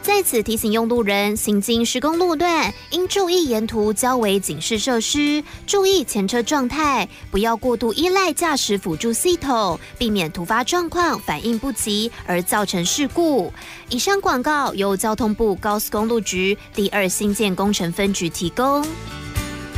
在此提醒用路人，行经施工路段，应注意沿途交为警示设施，注意前车状态，不要过度依赖驾驶辅助系统，避免突发状况反应不及而造成事故。以上广告由交通部高速公路局第2新建工程分局提供。